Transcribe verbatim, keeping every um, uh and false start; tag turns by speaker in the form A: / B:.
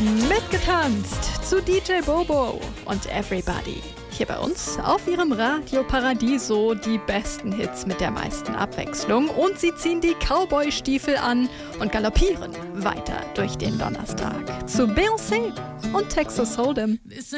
A: Mitgetanzt zu D J Bobo und Everybody. Hier bei uns auf ihrem Radio Paradiso die besten Hits mit der meisten Abwechslung. Und sie ziehen die Cowboy-Stiefel an und galoppieren weiter durch den Donnerstag zu Beyoncé und Texas Hold'em.